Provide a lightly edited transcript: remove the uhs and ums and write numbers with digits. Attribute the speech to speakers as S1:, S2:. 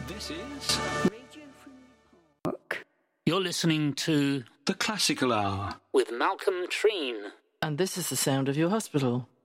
S1: This is
S2: Radio Free Park.
S3: You're listening to
S1: The Classical Hour
S3: with Malcolm Treen.
S4: And this is the sound of your hospital.